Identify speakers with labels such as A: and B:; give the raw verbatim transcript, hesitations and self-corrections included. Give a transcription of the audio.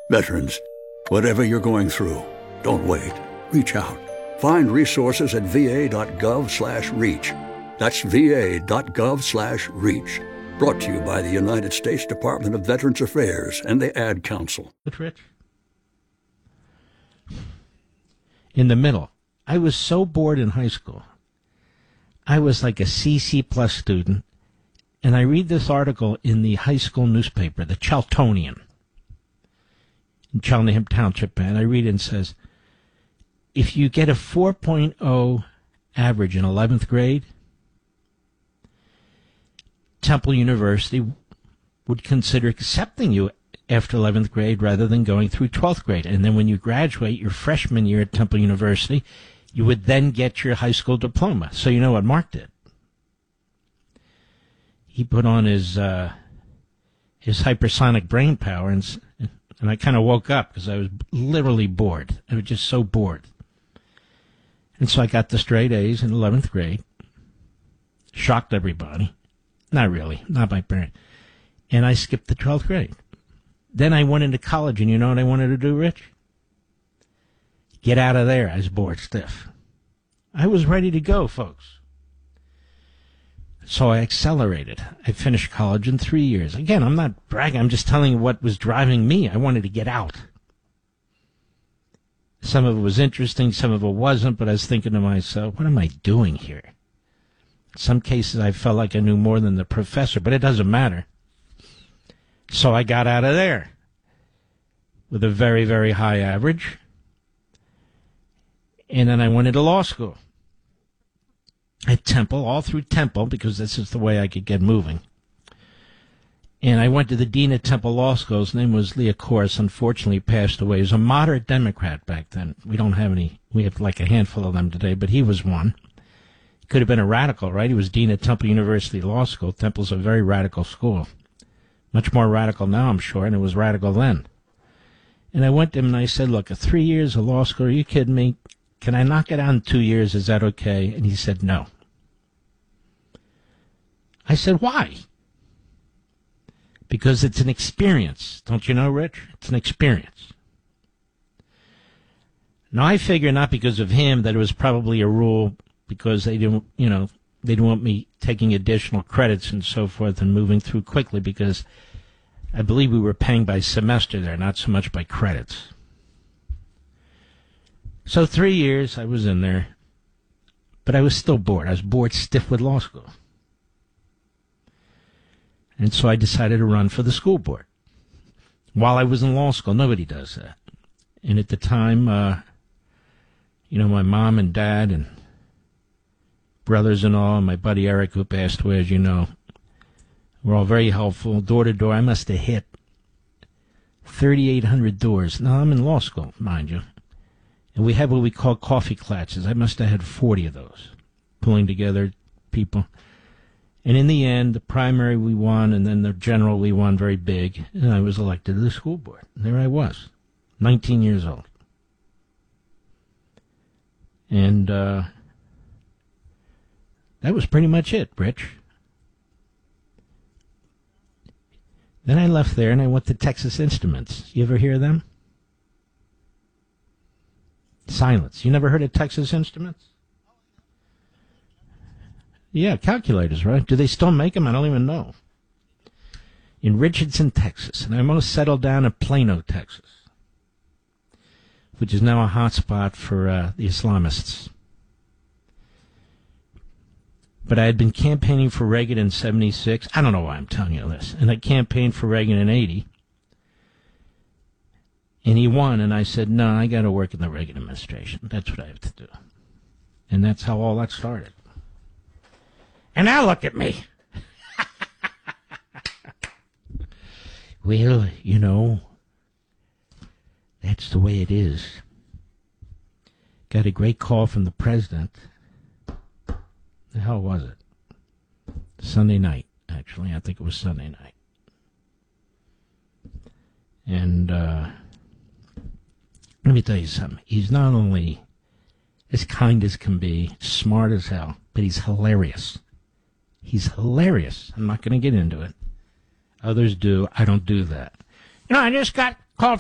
A: Veterans, whatever you're going through, don't wait. Reach out. Find resources at va.gov slash reach. That's va.gov slash reach. Brought to you by the United States Department of Veterans Affairs and the Ad Council.
B: Rich? In the middle. I was so bored in high school. I was like a C C plus student, and I read this article in the high school newspaper, the Charltonian, in Cheltenham Township, and I read it and it says, if you get a four point oh average in eleventh grade, Temple University would consider accepting you after eleventh grade rather than going through twelfth grade. And then when you graduate your freshman year at Temple University, you would then get your high school diploma. So you know what Mark did? He put on his uh, his hypersonic brain power, and, and I kind of woke up because I was literally bored. I was just so bored. And so I got the straight A's in eleventh grade. Shocked everybody. Not really. Not my parents. And I skipped the twelfth grade. Then I went into college, and you know what I wanted to do, Rich? Get out of there. I was bored stiff. I was ready to go, folks. So I accelerated. I finished college in three years. Again, I'm not bragging. I'm just telling you what was driving me. I wanted to get out. Some of it was interesting, some of it wasn't, but I was thinking to myself, what am I doing here? In some cases, I felt like I knew more than the professor, but it doesn't matter. So I got out of there with a very, very high average. And then I went into law school at Temple, all through Temple, because this is the way I could get moving. And I went to the dean at Temple Law School. His name was Leah Corse. Unfortunately, passed away. He was a moderate Democrat back then. We don't have any. We have like a handful of them today, but he was one. He could have been a radical, right? He was dean at Temple University Law School. Temple's a very radical school. Much more radical now, I'm sure, and it was radical then. And I went to him and I said, look, three years of law school, are you kidding me? Can I knock it out in two years? Is that okay? And he said, no. I said, why? Because it's an experience. Don't you know, Rich? It's an experience. Now, I figure not because of him that it was probably a rule because they didn't, you know, they didn't want me taking additional credits and so forth and moving through quickly because I believe we were paying by semester there, not so much by credits. So three years I was in there, but I was still bored. I was bored stiff with law school. And so I decided to run for the school board. While I was in law school, nobody does that. And at the time, uh, you know, my mom and dad and brothers-in-law and my buddy Eric, who passed away, as you know, were all very helpful. Door to door, I must have hit thirty-eight hundred doors. Now, I'm in law school, mind you. And we had what we call coffee clatches. I must have had forty of those, pulling together people. And in the end, the primary we won, and then the general we won very big, and I was elected to the school board. And there I was, nineteen years old. And uh, that was pretty much it, Rich. Then I left there and I went to Texas Instruments. You ever hear of them? Silence. You never heard of Texas Instruments? Yeah, calculators, right? Do they still make them? I don't even know. In Richardson, Texas. And I almost settled down in Plano, Texas, which is now a hot spot for uh, the Islamists. But I had been campaigning for Reagan in seventy-six. I don't know why I'm telling you this. And I campaigned for Reagan in eighty. And he won, and I said, no, I got to work in the Reagan administration. That's what I have to do. And that's how all that started. And now look at me. Well, you know, that's the way it is. Got a great call from the president. The hell was it? Sunday night, actually. I think it was Sunday night. And uh, let me tell you something. He's not only as kind as can be, smart as hell, but he's hilarious. He's hilarious. I'm not going to get into it. Others do. I don't do that. You know, I just got